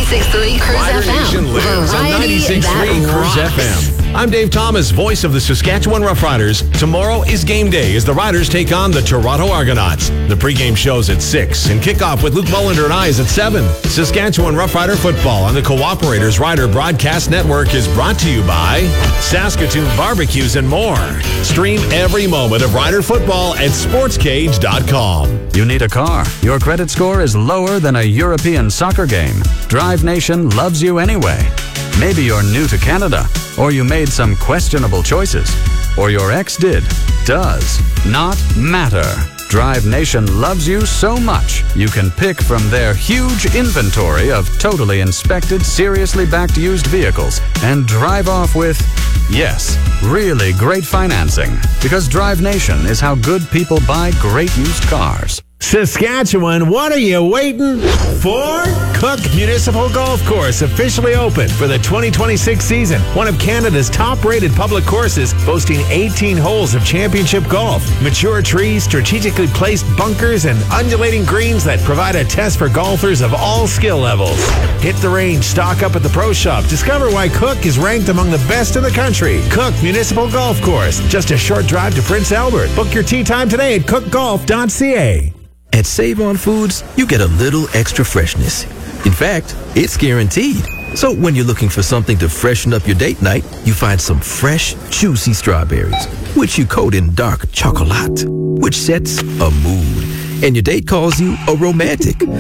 96.3 Cruise Rider FM. Nation lives on Variety 96.3 that Cruise rocks. FM. I'm Dave Thomas, voice of the Saskatchewan Roughriders. Tomorrow is game day as the Riders take on the Toronto Argonauts. The pregame show's at 6 and kickoff with Luke Mullender and I is at 7. Saskatchewan Roughrider football on the Cooperators Rider Broadcast Network is brought to you by Saskatoon Barbecues and more. Stream every moment of Rider football at sportscage.com. You need a car. Your credit score is lower than a European soccer game. Drive Nation loves you anyway. Maybe you're new to Canada, or you made some questionable choices, or your ex did. Does not matter. Drive Nation loves you so much you can pick from their huge inventory of totally inspected, seriously backed used vehicles and drive off with, yes, really great financing. Because Drive Nation is how good people buy great used cars. Saskatchewan, what are you waiting for? Cook Municipal Golf Course officially open for the 2026 season. One of Canada's top-rated public courses, boasting 18 holes of championship golf, mature trees, strategically placed bunkers, and undulating greens that provide a test for golfers of all skill levels. Hit the range, stock up at the pro shop. Discover why Cook is ranked among the best in the country. Cook Municipal Golf Course, just a short drive to Prince Albert. Book your tee time today at cookgolf.ca. At Save On Foods, you get a little extra freshness. In fact, it's guaranteed. So when you're looking for something to freshen up your date night, you find some fresh, juicy strawberries, which you coat in dark chocolate, which sets a mood. And your date calls you a romantic.